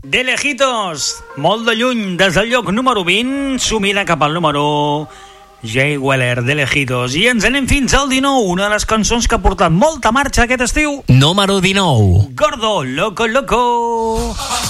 De lejitos, molt de lluny, des del lloc número 20, s'ho mira cap al número 1, Jay Weller, de lejitos. I ens anem fins al 19, una de les cançons que ha portat molta marxa aquest estiu. Número 19. Gordo, loco, loco.